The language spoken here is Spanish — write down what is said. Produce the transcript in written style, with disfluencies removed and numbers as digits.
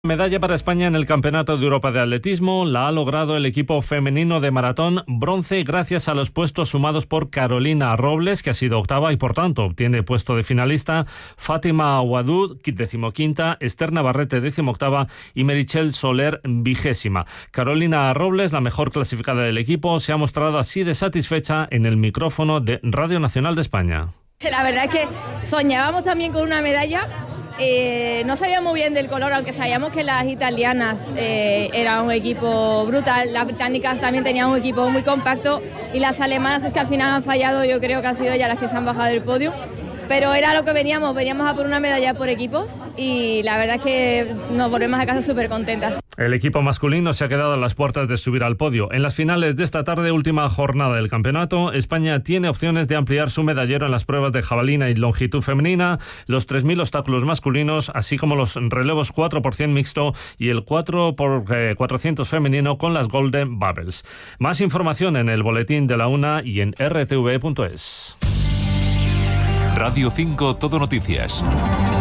Medalla para España en el Campeonato de Europa de Atletismo la ha logrado el equipo femenino de maratón, bronce gracias a los puestos sumados por Carolina Robles, que ha sido octava y por tanto obtiene puesto de finalista, Fátima Aouadou, 15ª, Esther Navarrete, 18ª y Merichel Soler, 20ª. Carolina Robles, la mejor clasificada del equipo, se ha mostrado así de satisfecha en el micrófono de Radio Nacional de España. La verdad es que soñábamos también con una medalla. No sabíamos muy bien del color, aunque sabíamos que las italianas eran un equipo brutal, las británicas también tenían un equipo muy compacto y las alemanas es que al final han fallado, yo creo que han sido ellas las que se han bajado del podio, pero era lo que veníamos a por una medalla por equipos y la verdad es que nos volvemos a casa súper contentas. El equipo masculino se ha quedado a las puertas de subir al podio. En las finales de esta tarde, última jornada del campeonato, España tiene opciones de ampliar su medallero en las pruebas de jabalina y longitud femenina, los 3.000 obstáculos masculinos, así como los relevos 4 por 100 mixto y el 4 por 400 femenino con las Golden Bubbles. Más información en el boletín de la UNA y en rtv.es. Radio 5 Todo Noticias.